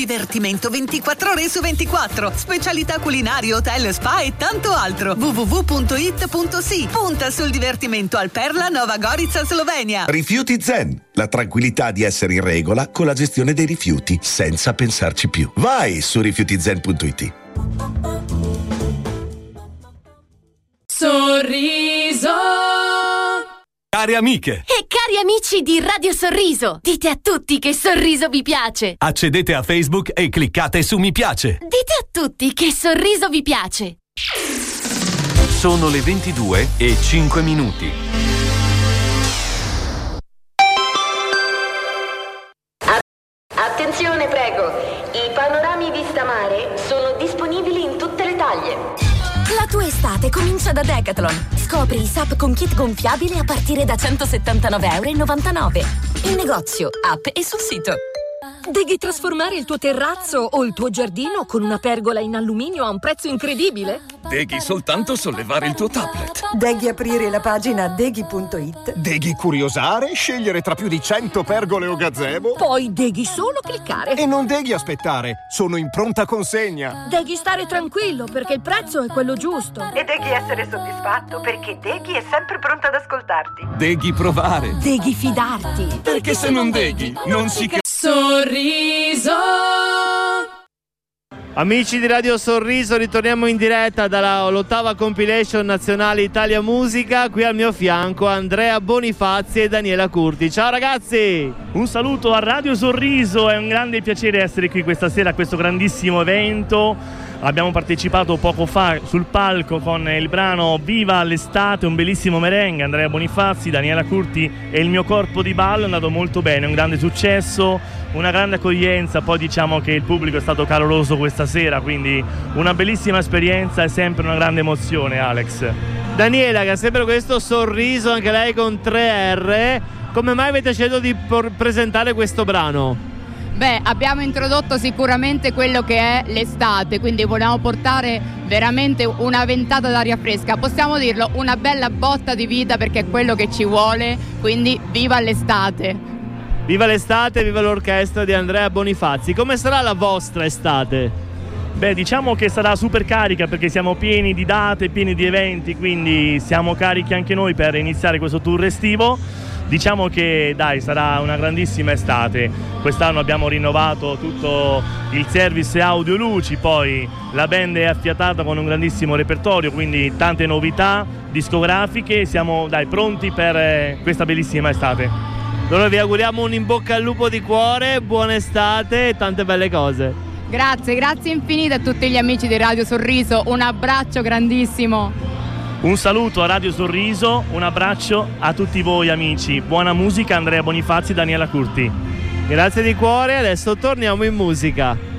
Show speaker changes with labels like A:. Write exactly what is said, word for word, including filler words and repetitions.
A: Divertimento ventiquattro ore su ventiquattro, specialità culinarie, hotel, spa e tanto altro. w w w punto i t punto s i. Punta sul divertimento al Perla Nova Gorica, Slovenia.
B: Rifiuti Zen, la tranquillità di essere in regola con la gestione dei rifiuti senza pensarci più. Vai su rifiuti zen punto i t.
C: Sorriso.
D: Cari amiche
C: e cari amici di Radio Sorriso, dite a tutti che Sorriso vi piace.
D: Accedete a Facebook e cliccate su mi piace.
C: Dite a tutti che Sorriso vi piace.
D: Sono le ventidue e cinque minuti.
E: Attenzione, prego. I panorami vista mare sono disponibili in tutte le taglie.
C: La tua estate comincia da Decathlon. Scopri i S U P con kit gonfiabile a partire da centosettantanove e novantanove euro. In negozio, app e sul sito.
F: Devi trasformare il tuo terrazzo o il tuo giardino con una pergola in alluminio a un prezzo incredibile?
G: Devi soltanto sollevare il tuo tablet.
H: Devi aprire la pagina deghi punto it.
I: Devi curiosare, scegliere tra più di cento pergole o gazebo.
F: Poi devi solo cliccare.
I: E non devi aspettare, sono in pronta consegna.
F: Devi stare tranquillo perché il prezzo è quello giusto.
H: E devi essere soddisfatto perché Deghi è sempre pronta ad ascoltarti.
G: Devi provare.
F: Devi fidarti.
G: Perché, perché se non Deghi, non si capisce.
C: Sorriso.
J: Amici di Radio Sorriso, ritorniamo in diretta dall'ottava compilation nazionale Italia Musica. Qui al mio fianco Andrea Bonifazzi e Daniela Curti. Ciao ragazzi!
K: Un saluto a Radio Sorriso, è un grande piacere essere qui questa sera a questo grandissimo evento. Abbiamo partecipato poco fa sul palco con il brano Viva l'estate, un bellissimo merengue. Andrea Bonifazzi, Daniela Curti e il mio corpo di ballo. È andato molto bene, un grande successo, una grande accoglienza. Poi diciamo che il pubblico è stato caloroso questa sera, quindi una bellissima esperienza e sempre una grande emozione, Alex.
J: Daniela, che ha sempre questo sorriso, anche lei con tre R, come mai avete scelto di por- presentare questo brano?
L: Beh, abbiamo introdotto sicuramente quello che è l'estate, quindi volevamo portare veramente una ventata d'aria fresca, possiamo dirlo, una bella botta di vita, perché è quello che ci vuole, quindi viva l'estate!
J: Viva l'estate, viva l'orchestra di Andrea Bonifazzi. Come sarà la vostra estate?
K: Beh, diciamo che sarà super carica perché siamo pieni di date, pieni di eventi, quindi siamo carichi anche noi per iniziare questo tour estivo. Diciamo che dai, sarà una grandissima estate. Quest'anno abbiamo rinnovato tutto il service audio luci, poi la band è affiatata con un grandissimo repertorio, quindi tante novità discografiche. Siamo dai pronti per questa bellissima estate.
J: Allora vi auguriamo un in bocca al lupo di cuore, buona estate e tante belle cose.
L: Grazie, grazie infinite a tutti gli amici di Radio Sorriso, un abbraccio grandissimo.
K: Un saluto a Radio Sorriso, un abbraccio a tutti voi amici. Buona musica, Andrea Bonifazzi, Daniela Curti.
J: Grazie di cuore, adesso torniamo in musica.